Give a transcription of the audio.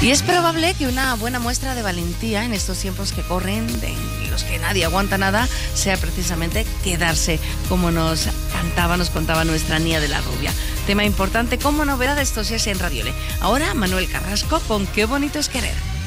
Y es probable que una buena muestra de valentía en estos tiempos que corren, en los que nadie aguanta nada, sea precisamente quedarse, como nos contaba nuestra Nia de la Rubia. Tema importante como novedad, esto sí es en Radiole. Ahora Manuel Carrasco con Qué bonito es querer.